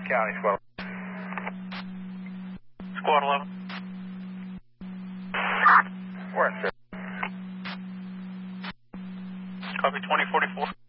County Squad. Squad 11. We're in, sir. Copy 2044.